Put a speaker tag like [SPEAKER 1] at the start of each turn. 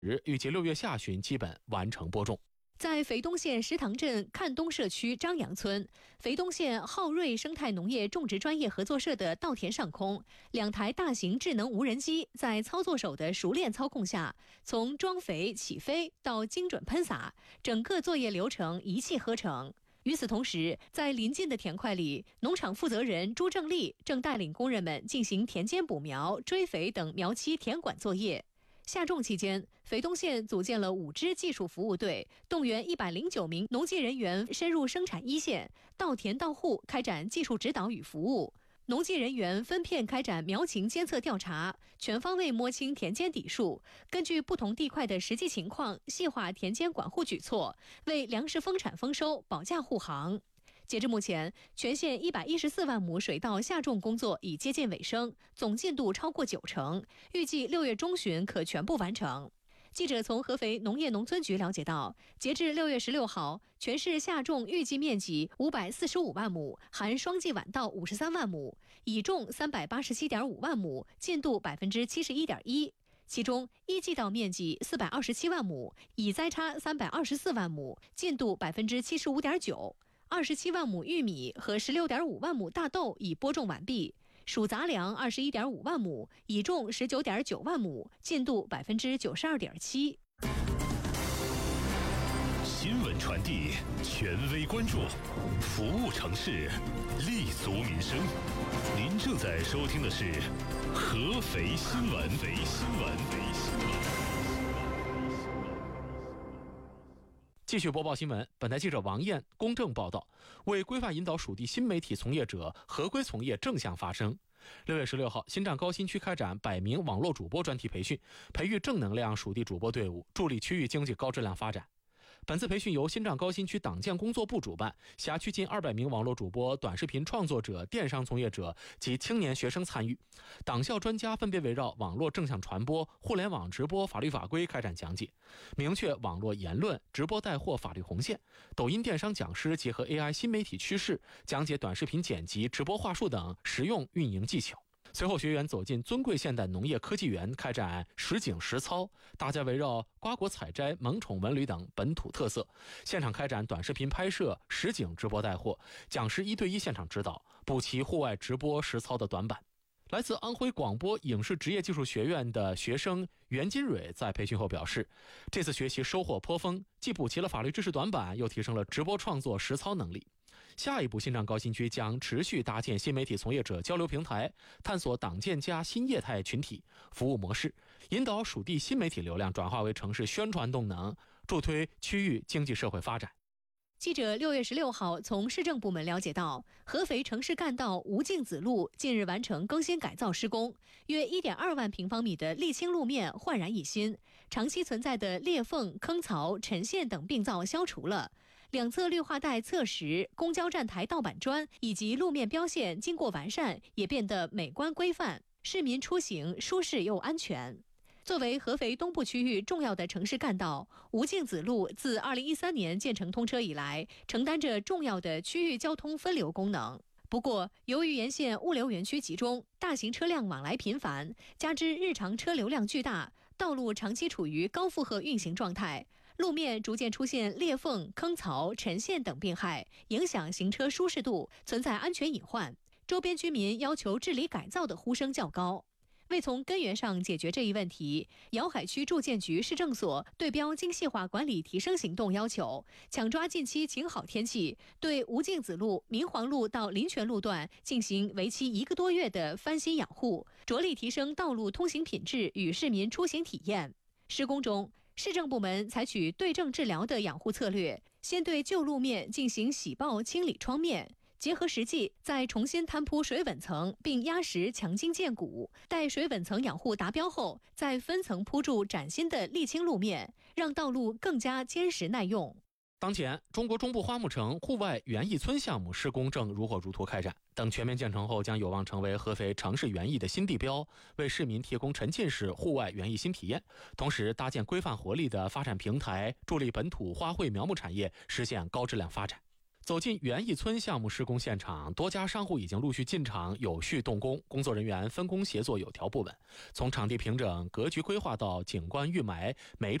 [SPEAKER 1] 预计6月下旬基本完成播种。
[SPEAKER 2] 在肥东县石塘镇看东社区张杨村，肥东县浩瑞生态农业种植专业合作社的稻田上空，2台大型智能无人机在操作手的熟练操控下，从装肥、起飞到精准喷洒，整个作业流程一气呵成。与此同时，在临近的田块里，农场负责人朱正利正带领工人们进行田间补苗、追肥等苗期田管作业。下种期间，肥东县组建了5支技术服务队，动员109名农技人员深入生产一线，到田到户开展技术指导与服务。农技人员分片开展苗情监测调查，全方位摸清田间底数，根据不同地块的实际情况，细化田间管护举措，为粮食丰产丰收保驾护航。截至目前，全县114万亩水稻下种工作已接近尾声，总进度超过90%，预计6月中旬可全部完成。记者从合肥农业农村局了解到，截至6月16号，全市下种预计面积545万亩，含双季晚稻53万亩，已种387.5万亩，进度71.1%。其中一季稻面积427万亩，已栽插324万亩，进度75.9%。27万亩玉米和16.5万亩大豆已播种完毕，属杂粮21.5万亩，已种19.9万亩，进度92.7%。
[SPEAKER 3] 新闻传递，权威关注，服务城市，立足民生。您正在收听的是合肥新闻。
[SPEAKER 1] 继续播报新闻，本台记者王燕公正报道，为规范引导属地新媒体从业者合规从业正向发声。6月16号，新站高新区开展100名网络主播专题培训，培育正能量属地主播队伍，助力区域经济高质量发展。本次培训由新站高新区党建工作部主办，辖区近200名网络主播、短视频创作者、电商从业者及青年学生参与。党校专家分别围绕网络正向传播、互联网直播法律法规开展讲解，明确网络言论、直播带货法律红线。抖音电商讲师结合 AI 新媒体趋势，讲解短视频剪辑、直播话术等实用运营技巧。随后，学员走进尊贵现代农业科技园，开展实景实操，大家围绕瓜果采摘、萌宠文旅等本土特色，现场开展短视频拍摄、实景直播带货，讲师1对1现场指导，补齐户外直播实操的短板。来自安徽广播影视职业技术学院的学生袁金蕊在培训后表示，这次学习收获颇丰，既补齐了法律知识短板，又提升了直播创作实操能力。下一步，新站高新区将持续搭建新媒体从业者交流平台，探索党建加新业态群体服务模式，引导属地新媒体流量转化为城市宣传动能，助推区域经济社会发展。
[SPEAKER 2] 记者6月16号从市政部门了解到，合肥城市干道吴敬梓路近日完成更新改造施工，约1.2万平方米的沥青路面焕然一新，长期存在的裂缝、坑槽、沉陷等病灶消除了，两侧绿化带侧石、公交站台道板砖以及路面标线经过完善，也变得美观规范，市民出行舒适又安全。作为合肥东部区域重要的城市干道，吴敬梓路自2013年建成通车以来，承担着重要的区域交通分流功能。不过，由于沿线物流园区集中，大型车辆往来频繁，加之日常车流量巨大，道路长期处于高负荷运行状态，路面逐渐出现裂缝、坑槽、沉陷等病害，影响行车舒适度，存在安全隐患。周边居民要求治理改造的呼声较高。为从根源上解决这一问题，瑶海区住建局市政所对标精细化管理提升行动要求，抢抓近期晴好天气，对吴敬梓路、明皇路到林泉路段进行为期1个多月的翻新养护，着力提升道路通行品质与市民出行体验。施工中，市政部门采取对症治疗的养护策略，先对旧路面进行洗爆清理窗面，结合实际，再重新摊铺水稳层，并压实强筋健骨。待水稳层养护达标后，再分层铺筑崭新的沥青路面，让道路更加坚实耐用。
[SPEAKER 1] 当前，中国中部花木城户外园艺村项目施工正如火如荼开展，等全面建成后，将有望成为合肥城市园艺的新地标，为市民提供沉浸式户外园艺新体验，同时搭建规范活力的发展平台，助力本土花卉苗木产业实现高质量发展。 走进园艺村项目施工现场，多家商户已经陆续进场，有序动工，工作人员分工协作，有条不紊。从场地平整、格局规划到景观预埋，每